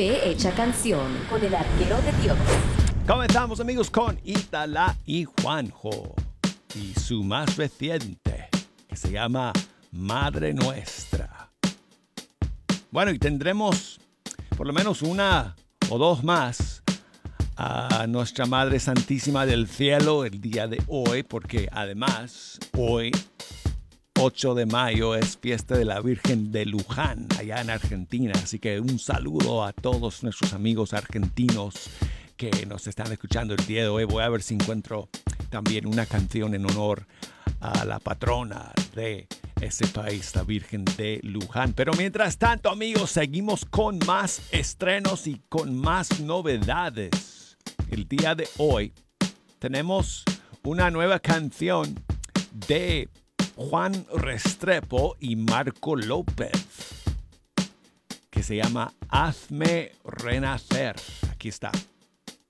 Fe Hecha Canción con el arquero de Dios. Comenzamos, amigos, con Itala y Juanjo y su más reciente, que se llama Madre Nuestra. Bueno, y tendremos por lo menos una o dos más a nuestra Madre Santísima del Cielo el día de hoy, porque además hoy, 8 de mayo, es fiesta de la Virgen de Luján, allá en Argentina. Así que un saludo a todos nuestros amigos argentinos que nos están escuchando el día de hoy. Voy a ver si encuentro también una canción en honor a la patrona de ese país, la Virgen de Luján. Pero mientras tanto, amigos, seguimos con más estrenos y con más novedades. El día de hoy tenemos una nueva canción de Juan Restrepo y Marco López, que se llama Hazme Renacer. Aquí está.